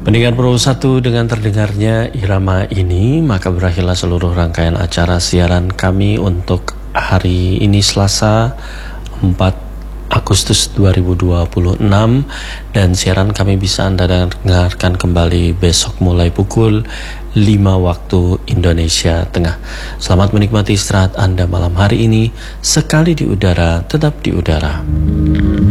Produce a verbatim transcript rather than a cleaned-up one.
Pendengar Pro satu, dengan terdengarnya irama ini, maka berakhirlah seluruh rangkaian acara siaran kami untuk hari ini Selasa empat Agustus dua ribu dua puluh enam, dan siaran kami bisa Anda dengarkan kembali besok mulai pukul lima waktu Indonesia Tengah. Selamat menikmati istirahat Anda malam hari ini. Sekali di udara, tetap di udara.